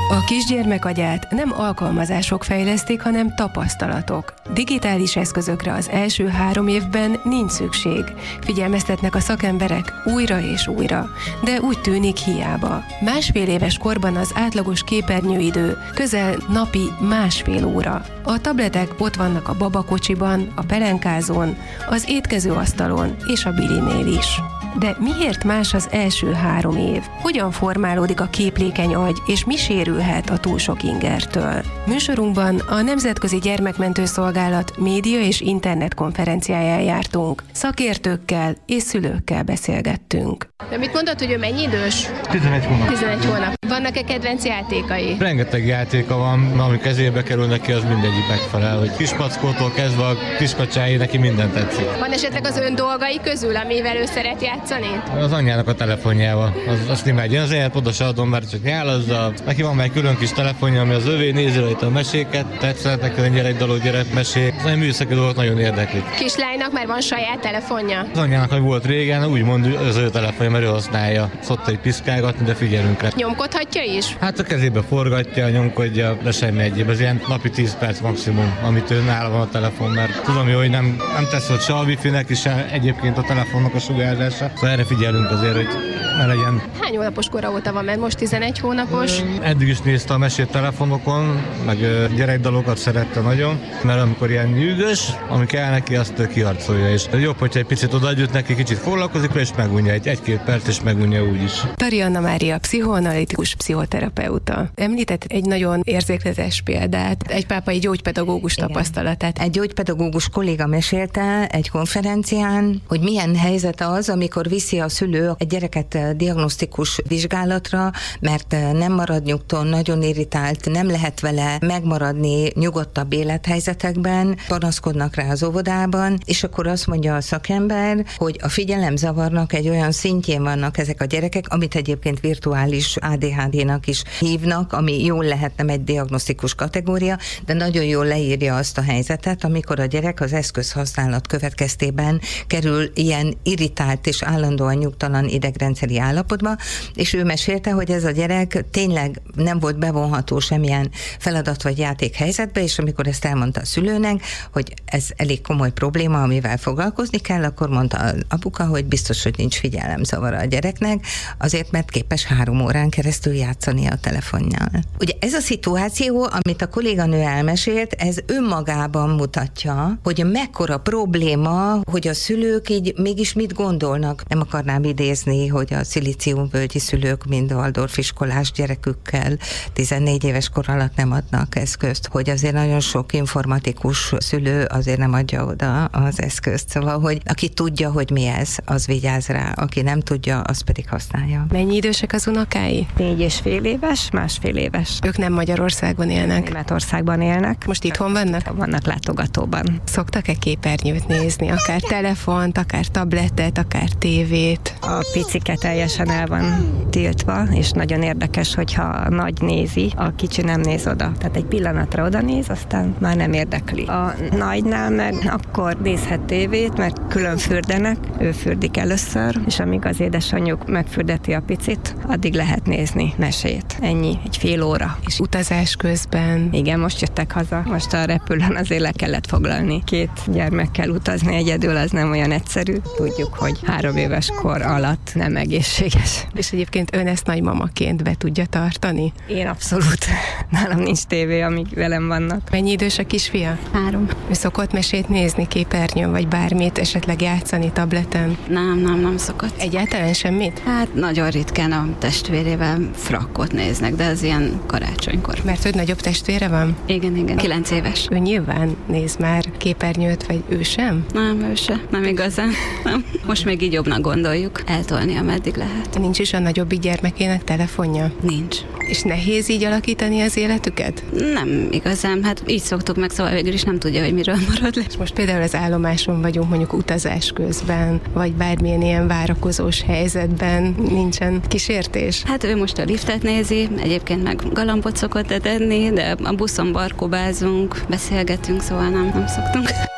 A kisgyermek agyát nem alkalmazások fejlesztik, hanem tapasztalatok. Digitális eszközökre az első 3 évben nincs szükség. Figyelmeztetnek a szakemberek újra és újra, de úgy tűnik hiába. 1,5 éves korban az átlagos képernyőidő közel napi 1,5 óra. A tabletek ott vannak a babakocsiban, a pelenkázón, az étkezőasztalon és a bilinél is. De miért más az első 3 év? Hogyan formálódik a képlékeny agy, és mi sérülhet a túl sok ingertől? Műsorunkban a Nemzetközi Gyermekmentő Szolgálat média és internet konferenciáján jártunk. Szakértőkkel és szülőkkel beszélgettünk. De mit mondod, hogy ő mennyi idős? 11 hónap. 11 hónap. Vannak-e kedvenc játékai? Rengeteg játéka van, ami kezébe kerül neki, az mindegyik megfelel. Hogy kispackótól kezdve a kiskacsáig neki minden tetszik. Van esetleg az ön dolgai közül, amivel ő szeret játszani? Az anyjának a telefonjával. Azt nem megy. Én az élet oda se adom, mert csak nyálazza. Neki van egy külön kis telefonja, ami az övé, nézi rajta a meséket, tetszett neki a gyerekdalok, gyerekmesék. Az olyan műszaki dolgok nagyon érdeklik. Kislánynak már van saját telefonja? Az anyjának, hogy volt régen, úgymond az ő telefonja, mert ő használja. Szokta egy piszkálgatni, de figyelünk rá. Nyomkodhatja is? Hát a kezébe forgatja, nyomkodja, de semmi egyéb. Ez ilyen napi 10 perc maximum, amit ő nála van a telefon, mert tudom jó, hogy nem tesz ott se a wifi-nek, és egyébként a telefonnak a sugárzása. Szóval erre figyelünk azért, hogy ne legyen. Hány hónapos kora óta van, mert most 11 hónapos? Eddig is nézte a mesét telefonokon, meg gyerekdalokat szerette nagyon, mert amikor ilyen nyűgös, ami kell neki, azt ő kiharcolja, és jobb, hogyha egy picit odaadjut neki, kicsit foglalkozik vele, és megunja egy-két perc, és megunja úgyis. Tari Anna Mária, pszichoanalitikus pszichoterapeuta. Említett egy nagyon érzékletes példát, egy pápai gyógypedagógus tapasztalatát. Egy gyógypedagógus kolléga mesélte egy konferencián, hogy milyen helyzet az, amikor viszi a szülő egy gyereket diagnosztikus vizsgálatra, mert nem marad nyugton, nagyon irritált, nem lehet vele megmaradni nyugodtabb élethelyzetekben, panaszkodnak rá az óvodában, és akkor azt mondja a szakember, hogy a figyelemzavarnak egy olyan szintjén vannak ezek a gyerekek, amit egyébként virtuális ADHD-nak is hívnak, ami jól lehet, nem egy diagnosztikus kategória, de nagyon jól leírja azt a helyzetet, amikor a gyerek az eszközhasználat következtében kerül ilyen irritált és állandóan nyugtalan idegrendszeri állapotba, és ő mesélte, hogy ez a gyerek tényleg nem volt bevonható semmilyen feladat vagy játékhelyzetbe, és amikor ezt elmondta a szülőnek, hogy ez elég komoly probléma, amivel foglalkozni kell, akkor mondta az apuka, hogy biztos, hogy nincs figyelemzavara a gyereknek, azért, mert képes 3 órán keresztül játszani a telefonnyal. Ugye ez a szituáció, amit a kolléganő elmesélt, ez önmagában mutatja, hogy mekkora probléma, hogy a szülők így mégis mit gondolnak. Nem akarnám idézni, hogy a szilíciumvölgyi szülők mind Waldorf iskolás gyerekükkel 14 éves kor alatt nem adnak eszközt, hogy azért nagyon sok informatikus szülő azért nem adja oda az eszközt. Szóval, hogy aki tudja, hogy mi ez, az vigyáz rá, aki nem tudja, az pedig használja. Mennyi idősek az unokái? 4,5 éves, 1,5 éves. Ők nem Magyarországon élnek? Németországban élnek. Most itthon vannak? Vannak látogatóban. Szoktak-e képernyőt nézni? Akár telefont, akár tabletet, akár tévét? A picike teljesen el van tiltva, és nagyon érdekes, hogyha a nagy nézi, a kicsi nem néz oda. Tehát egy pillanatra oda néz, aztán már nem érdekli. A nagynál meg akkor nézhet tévét, mert külön fürdenek, ő fürdik először, és amíg az édesanyjuk megfürdeti a picit, addig lehet nézni mesét. Ennyi, egy fél óra. És utazás közben? Igen, most jöttek haza. Most a repülőn azért le kellett foglalni. 2 gyermekkel utazni egyedül, az nem olyan egyszerű. Tudjuk, hogy 3 éves kor alatt nem egészséges. És egyébként ön ezt nagymamaként be tudja tartani? Én abszolút. Nálam nincs tévé, amíg velem vannak. Mennyi idős a kisfia? 3. Ő szokott mesét nézni képernyőn, vagy bármit, esetleg játszani tableten? Nem szokott. Egyáltalán semmit? Hát nagyon ritkán a testvérével frakkot néznek, de ez ilyen karácsonykor. Mert hogy nagyobb testvére van? Igen, 9 éves. Ő nyilván néz már képernyőt, vagy ő sem? Nem, ő se. Nem igazán. Nem. Most még így jobbnak gondoljuk eltolni, ameddig lehet. Nincs is a nagyobbik gyermekének telefonja? Nincs. És nehéz így alakítani az életüket? Nem igazán, hát így szoktuk meg, szóval végül is nem tudja, hogy miről marad le. És most például az állomáson vagyunk mondjuk utazás közben, vagy bármilyen ilyen várakozós helyzetben nincsen kísértés? Hát ő most a liftet nézi, egyébként meg galambot szokott tenni, de a buszon barkobázunk, beszélgetünk, szóval nem szoktunk.